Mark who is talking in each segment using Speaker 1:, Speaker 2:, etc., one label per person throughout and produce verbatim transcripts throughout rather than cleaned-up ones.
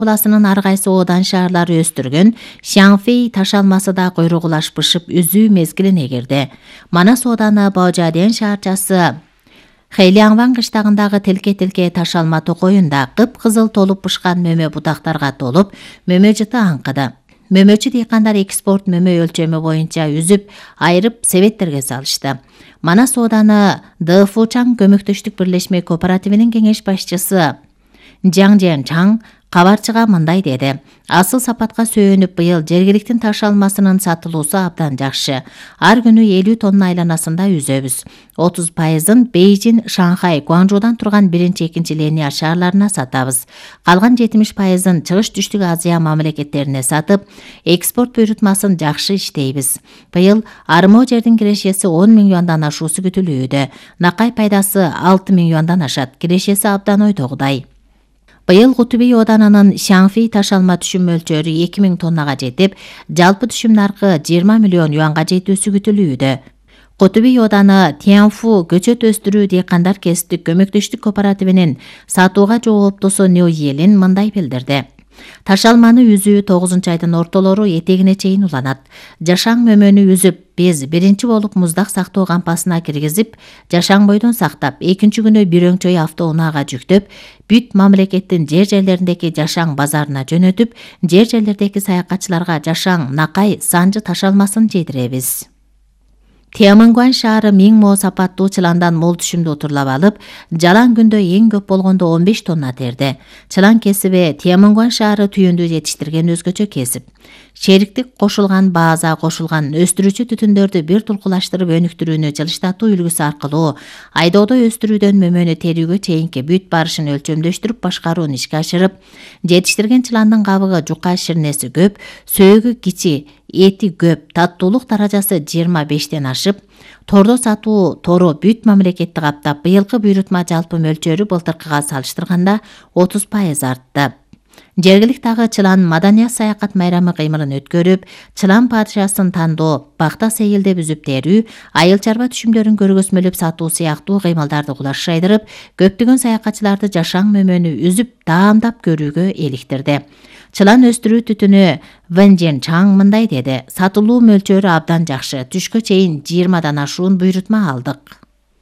Speaker 1: Куласынын ар кайсы Одан шаарлары өстүргөн Шаңфей таш алмасы да койругулаш бышып үзүү мезгилине кирди. Манас Оданы Баожаден шаарчасы Хэйлиаңван кыштагындагы телке-телке таш алма токоюнда кып-кызыл толуп бышкан мөмө будактарга толуп, мөмө жыты аңкыды. Мөмөчү дыйкандар экспорт мөмө өлчөмү боюнча үзүп, айырып себеттерге салышты. Манас Оданы Дэфучаң көмөктөштүк бирлешме кооперативинин кеңеш башчысы Жаңжен Чаң кабарчыга мындай деди. Асыл сапатка сөөнүп быйыл жергиликтин таш алмасынын сатылуусу абдан жакшы. Ар күнү элүү тонна айланасында үзөбүз. отуз пайызын Бейжин, Шанхай, Гуанчжоудан турган биринчи, экинчи линия шаарларына сатабыз. Калган жетимиш пайызын чыгыш түштүк Азия мамлекеттерине сатып, экспорт буйрутмасын жакшы иштейбиз. Быйыл армоо жердин кирешеси он миллиондон ашуусу күтүлүүдө. Накай пайдасы алты миллиондон ашат. Кирешеси абдан ойдогудай. Быйыл Кутубей Оданынын Шаңфей таш алма түшүм мөлчөрү эки миң тоннага жетип, жалпы түшүм наркы жыйырма миллион юанга жетүүсү күтүлүүдө. Кутубей Оданы Тяньфу көчөт өстүрүү дыйкандар кесиптик көмөктөштүк кооперативинин сатууга жооптусу Нё Елин мындай билдирди. Таш алманы үзүү тогузунчу айдын ортолору этегине чейин уланат. Жашаң мөмөнү үзүп, биз биринчи болуп муздак сактоо кампасына киргизип, жашаң бойдон сактап, экинчи күнү бирөңчөй автоунаага жүктөп, бүт мамлекеттин жер жерлериндеги жашаң базарына жөнөтүп, жер жерлердеги саякатчыларга жашаң, накай, санжы таш алмасын жетиребиз. Тиамангуан шаары миң мо сапаттуу чыландан мол түшүмдү утурлап алып, жалаң күндө эң көп болгондо он беш тонна терди. Чылан кесиби Тиамангуан шаары түйүндү жетиштирген өзгөчө кесип. Шериктик кошулган бааза кошулган өстүрүүчү түтүндөрдү бир тулкулаштырып өнүктүрүүнү жылыштатуу үлгүсү аркылуу айдоодо өстүрүүдөн мөмөнү терүүгө чейинки бүт барышын өлчөмдөштүрүп башкарууну ишке ашырып, жетиштирген чыландын кабыгы жука ширнеси көп, сөөгү кичи, эти көп, таттуулук даражасы жыйырма бештен ашып, тордо сатуу тору бүт мамлекетти каптап, быйылкы буйрутма жалпы мөлчөрү былтыркыга салыштырганда отуз пайыз артты. Жергиликтагы чылан маданият саякат майрамы кыймылын өткөрүп, чылан падышасын тандоо, бакта сейилдеп үзүп терүү, айыл чарба түшүмдөрүн көргөзмөлөп сатуу сыяктуу кыймылдарды кулаш жайдырып, көптөгөн саякатчыларды жашаң мөмөнү үзүп, даамдап көрүүгө эликтирди. Чылан өстүрүү түтүнү Вэнжен Чаң мындай деди. Сатылуу мөлчөрү абдан жакшы. Түшкө чейин жыйырмадан ашуун буйрутма алдык.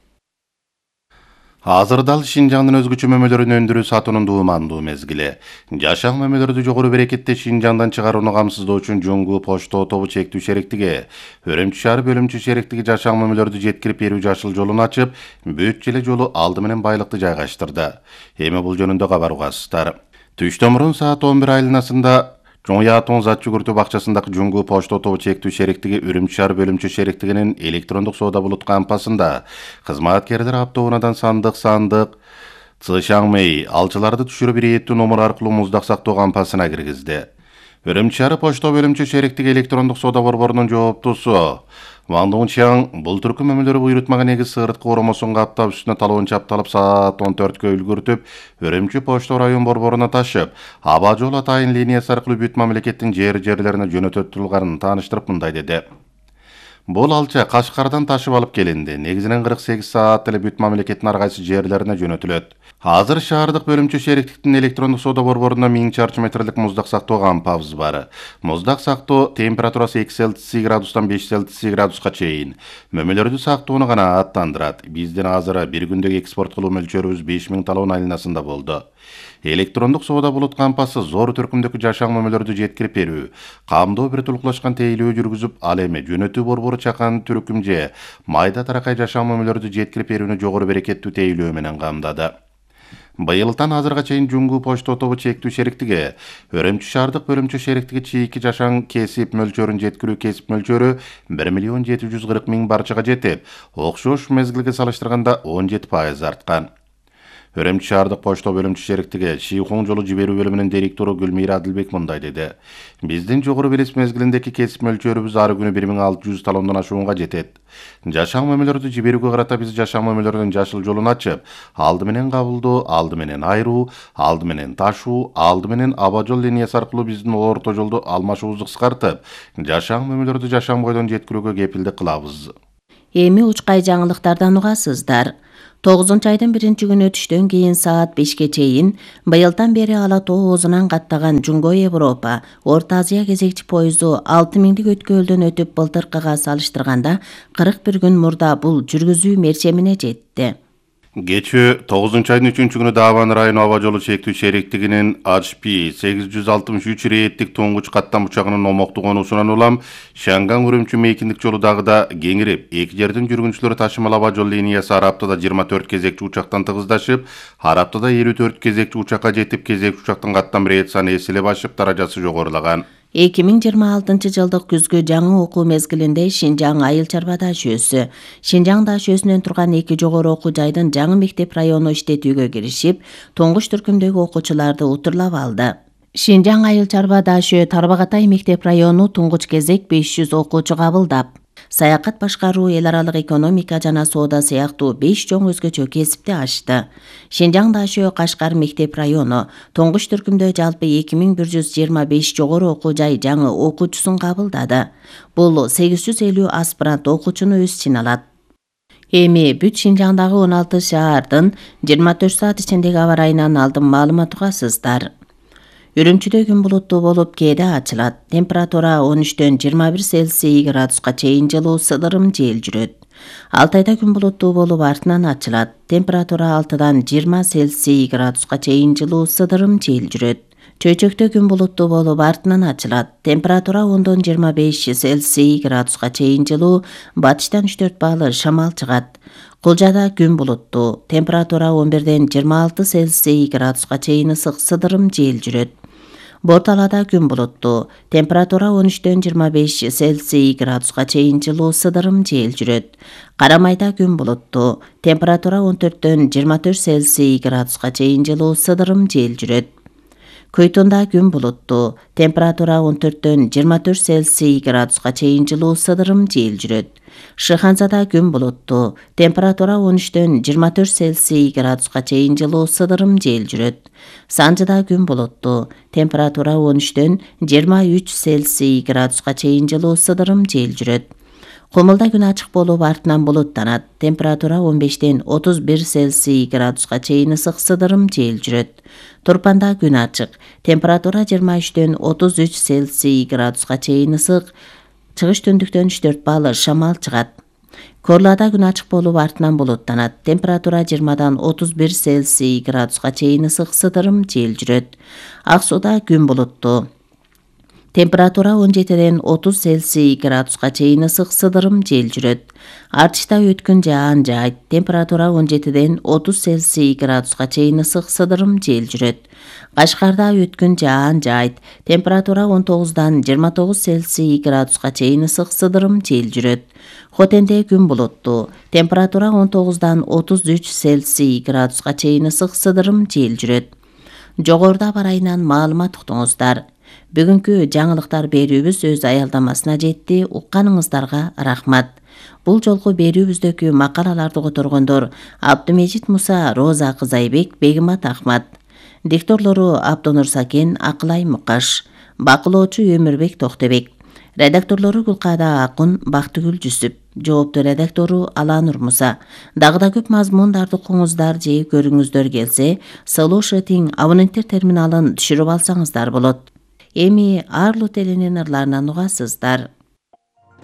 Speaker 2: Азырда Шинжаңдын өзгөчө мөмөлөрүн өндүрүү сатуунун дуумандуу мезгили. Жашаң мөмөлөрдү жогору берекетте Шинжаңдан чыгарууну камсыздоо үчүн Жоңгу Почто тобу чектүү шериктиги, Өрөмчү шаары бөлүмчү шериктиги жашаң мөмөлөрдү жеткирип берүү жашыл жолун ачып, бүт желе жолу алды менен байлыкты жайгаштырды. Эми бул жөнүндө кабар угасыздар. Түштөн мурун саат он бир айланасында Жоңятон зат жүгүртүү бакчасындагы Жоңгу Почто тобу чектүү шериктиги Өрөмчү шаар бөлүмчү шериктигинин электрондук соода булут кампасында кызматкерлер автоунаадан сандык сандык Цышаңмей алчыларды түшүрүп ирэеттүү номер аркылуу муздак сактоо кампасына киргизди. Өрөмчү шаары почто бөлүмчү шериктиги электрондук соода борборунун жооптусу Ван Дунчаң бул түркү мөмөлөрү буйрутмага негиз сыйыртка оромосун каптап үстүнө талоон чапталып саат он төрткө үлгүртүп, Өрөмчү почто район борборуна ташып, аба жол атайын линиясы аркылуу бүт мамлекеттин жер жерлерине жөнөтүлганын тааныштырып мындай деди. Бул алча Кашкардан ташып алып келинди. Негизинен кырк сегиз саат эле бүт мамлекеттин ар кайсы жерлерине жөнөтүлөт. Азыр шаардык бөлүмчү шериктиктин электрондук соода борборунда миң чарчы метрлик муздак сактоо кампабыз бар. Муздак сактоо температурасы эки Цельсий градустан беш Цельсий градуска чейин. Мөмөлөрдү сактоону гана аттандырат. Биздин азыр бир күндөгү экспорт кылуу мөлчөрүбүз беш миң талон айланасында болду. Электрондук соода булут кампасы зор түркүмдөгү жашаң мөмөлөрдү жеткирип берүү, камдоо бир тулкулашкан тейлөө жүргүзүп, ал эми жөнөтүү борбору чакан түркүм же майда таракай жашаң мөмөлөрдү жеткирип берүүнү жогору берекеттүү тейлөө менен камдады. Быйылдан азырга чейин Жоңгу почто тобу чектүү шериктиги Өрөмчү шаардык бөлүмчү шериктиги чийки жашаң кесип мөлчөрүн жеткирүү кесип мөлчөрү бир миллион жети жүз кырк миң барчага жетип, окшош мезгилге салыштырганда он жети пайыз арткан. Өрөмчү шаардык почто бөлүмчү шериктиги Шийхоң жолу жиберүү бөлүмүнүн директору Гүлмира Адылбек мындай деди. Биздин жогору белес мезгилиндеги кесип мөлчөрүбүз ар күнү бир миң алты жүз талондон ашуунга жетет. Жашаң мөмөлөрдү жиберүүгө карата биз жашаң мөмөлөрдүн жашыл жолун ачып, алды менен кабылдоо, алды менен айруу, алды менен ташуу, алды менен аба жол линиясы аркылуу биздин орто жолду алмашуубузду кыскартып, жашаң мөмөлөрдү жашаң бойдон жеткирүүгө кепилдик кылабыз.
Speaker 1: Эми учкай жаңылыктардан угасыздар. тогузунчу айдын биринчи күнү түштөн кийин саат бешке чейин быйылдан бери Ала тоо оозунан каттаган Жунгой Европа, Орто Азия кезекчи поезду алты миңдик өткөлдөн өтүп былтыркыга салыштырганда кырк бир күн мурда бул жүргүзүү мерчемине жетти.
Speaker 2: Geçü тогузунчу айдын үчүнчү күнү Даван району аба жолу чектүү шериктигинин H P сегиз жүз алтымыш үч рейттик тоңгуч каттам учагынын номоктуу конусунан улам Шанган Үрүмчү мейкиндик жолу дагыда кеңирип, эки жердин жүргүнчүлөрү ташымал аба жол линиясы ар аптада жыйырма төрт кезекчи учактан тыгыздашып, ар аптада элүү төрт кезекчи учакка жетип, кезекчи учактын каттам рейт саны эселеп ашып, даражасы жогорулаган.
Speaker 1: эки миң жыйырма алтынчы жылдык күзгү жаңы окуу мезгилинде Шинжаң Айыл Чарба дашөөсү, Шинжаң дашөөсүнөн турган эки жогору окуу жайдын жаңы мектеп району иштетүүгө киришип, туңгуч түркүмдөгү окуучуларды утурлап алды. Шинжаң Айыл Чарба дашөө Тарбагатай мектеп району туңгуч кезек беш жүз окуучу кабылдап, саякат башкаруу, эл аралык экономика жана соода сыяктуу беш чоң өзгөчө кесипти ачты. Шинжаң дашөө Кашкар мектеп району туңгуч түркүмдө жалпы эки миң бир жүз жыйырма беш жогору окуу жай жаңы окуучусун кабылдады. Бул сегиз жүз элүү аспирант окуучуну өз ичине алат. Эми бүт Шинжаңдагы он алты шаардын жыйырма төрт саат ичиндеги аба ырайынан алдын маалымат угасыздар. Үрүмчүдө күн булуттуу болуп, кээде ачылат. Температура он үчтөн жыйырма бир Цельсий градуска чейин жылуу сыдырым жел жүрөт. Алтайда күн булуттуу болуп, артынан ачылат. Температура алтыдан жыйырма Цельсий градуска чейин жылуу сыдырым жел жүрөт. Чөйчөктө күн булуттуу болуп, артынан ачылат. Температура ондон жыйырма беш Цельсий градуска чейин жылуу, батыштан үч төрт баалы шамал чыгат. Кулжада күн булуттуу. Температура он бирден жыйырма алты Цельсий градуска чейин ысык сыдырым жел жүрөт. Борталада күн булуттуу. Температура он үчтөн жыйырма беш Цельсий градуска чейин жылуу сыдырым жел жүрөт. Карамайда күн булуттуу. Температура он төрттөн жыйырма төрт Цельсий градуска чейин жылуу сыдырым жел жүрөт. Көйтунда күн булуттуу. Температура он төрттөн жыйырма төрт Цельсий градуска чейин жылуу сыдырым жел жүрөт. Шыханзада күн булуттуу. Температура он үчтөн жыйырма төрт Цельсий градуска чейин жылуу сыдырым жел жүрөт. Санжыда күн булуттуу. Температура он үчтөн жыйырма үч Цельсий градуска чейин жылуу сыдырым жел жүрөт. Кумулда күн ачык болуп, артынан булуттанат. Температура он бештен отуз бир Цельсий градуска чейин ысык сыдырым жел жүрөт. Турпанда күн ачык. Температура жыйырма үчтөн отуз үч Цельсий градуска чейин ысык, чыгыш түндүктөн үч төрт баалы шамал чыгат. Корлада күн ачык болуп, артынан булуттанат. Температура жыйырмадан отуз бир Цельсий градуска чейин ысык сыдырым жел жүрөт. Ак сууда күн булуттуу. Температура он жетиден отуз Цельсий градуска чейин ысык сыдырым жел жүрөт. Артышта өткүн жаан жайт. Температура он жетиден отуз Цельсий градуска чейин ысык сыдырым жел жүрөт. Кашкарда өткүн жаан жайт. Температура он тогуздан жыйырма тогуз Цельсий градуска чейин ысык сыдырым жел жүрөт. Хотенде күн булуттуу. Температура он тогуздан отуз үч Цельсий градуска чейин ысык сыдырым жел жүрөт. Жогоруда барайынан маалымат уктуңуздар. Бүгүнкү жаңылыктар берүүбүз өз аялдамасына жетти. Укканыңыздарга рахмат. Бул жолку берүүбүздөгү макалаларды которгондор Абдымежит Муса, Роза Кызайбек, Бегимат Ахмат. Дикторлору Абдонур Сакен, Акылай Мукаш. Бакылоочу Өмүрбек Токтобек. Редакторлору Гулкада Акун, Бактыгүл Жүсүп. Жоопту редактору Аланур Муса. Дагыда көп мазмундарды окуңуздар же көрүңүздөр келсе, Solution абоненттер терминалын түшүрүп алсаңыздар болот. Эми Арлут элинин ырларынан угасыздар.